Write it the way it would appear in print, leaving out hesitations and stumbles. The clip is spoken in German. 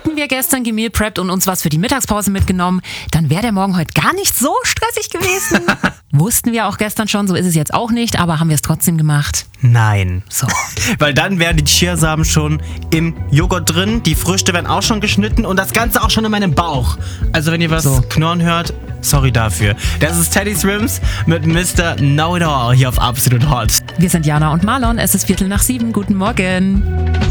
Hätten wir gestern gemeal preppt und uns was für die Mittagspause mitgenommen, dann wäre der Morgen heute gar nicht so stressig gewesen. Wussten wir auch gestern schon, so ist es jetzt auch nicht, aber haben wir es trotzdem gemacht? Nein. So. Weil dann wären die Chiasamen schon im Joghurt drin, die Früchte werden auch schon geschnitten und das Ganze auch schon in meinem Bauch. Also wenn ihr was knurren hört, sorry dafür. Das ist Teddy Swims mit Mr. Know It All hier auf Absolut Hot. Wir sind Jana und Marlon, es ist 6:15. Guten Morgen.